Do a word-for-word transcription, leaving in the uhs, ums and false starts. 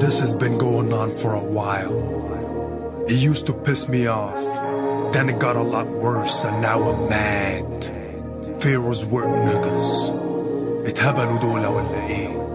This has been going on for a while. It used to piss me off. Then it got a lot worse and now I'm mad. Pharaoh's work niggas. اتهبلوا دول ولا ايه؟